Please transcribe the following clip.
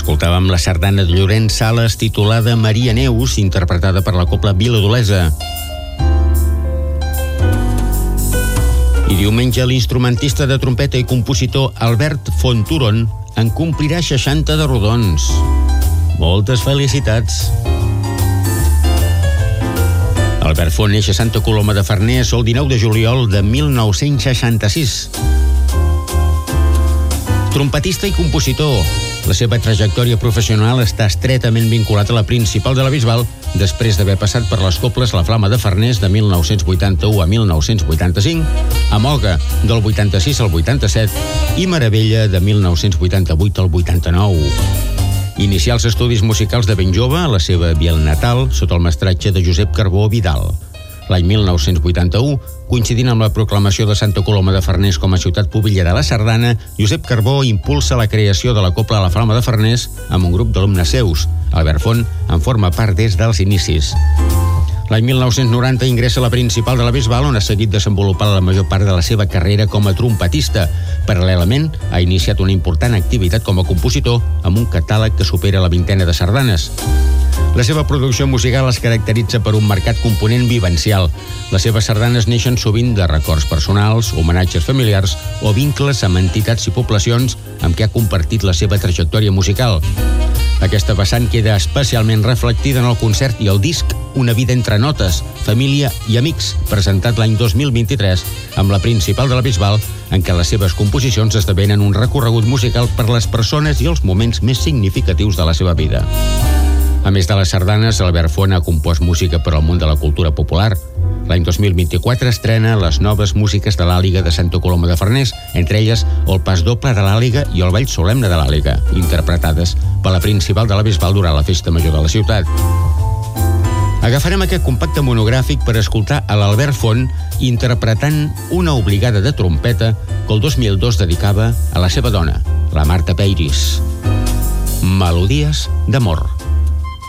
Escoltàvem la sardana de Llorenç Sales titulada Maria Neus, interpretada per la Cobla Viladolesa. I diumenge l'instrumentista de trompeta i compositor Albert Fonturon en complirà 60 de rodons. Moltes felicitats! Albert Font neix a Santa Coloma de Farners el 19 de juliol de 1966. Trompetista i compositor. La seva trajectòria professional està estretament vinculat a la Principal de la Bisbal després d'haver passat per les cobles La Flama de Farners de 1981 a 1985, Amoga del 86 al 87 i Meravella de 1988 al 89. Inicià els estudis musicals de ben jove a la seva Biel natal sota el mestratge de Josep Carbó Vidal. L'any 1981, coincidint amb la proclamació de Santa Coloma de Farners com a ciutat pubilla de la sardana, Josep Carbó impulsa la creació de la Cobla La Flama de Farners amb un grup d'alumnes seus. Albert Font en forma part des dels inicis. L'any 1990 ingressa a la Principal de la Bisbal, on ha seguit desenvolupant la major part de la seva carrera com a trompetista. Paral·lelament, ha iniciat una important activitat com a compositor amb un catàleg que supera la vintena de sardanes. La seva producció musical es caracteritza per un marcat component vivencial. Les seves sardanes neixen sovint de records personals, homenatges familiars o vincles amb entitats i poblacions amb què ha compartit la seva trajectòria musical. Aquesta vessant queda especialment reflectida en el concert i el disc Una vida entre notes, família i amics, presentat l'any 2023 amb la Principal de la Bisbal, en què les seves composicions esdevenen un recorregut musical per les persones i els moments més significatius de la seva vida. A més de les sardanes, Albert Font ha compost música per al món de la cultura popular. L'any 2024 estrena les noves músiques de l'Àliga de Santa Coloma de Farners, entre elles el Pas Doble de l'Àliga i el Ball Solemne de l'Àliga, interpretades per la Principal de la Bisbal durant la festa major de la ciutat. Agafarem aquest compacte monogràfic per escoltar a l'Albert Font interpretant una obligada de trompeta que el 2002 dedicava a la seva dona, la Marta Peiris. Melodies d'amor.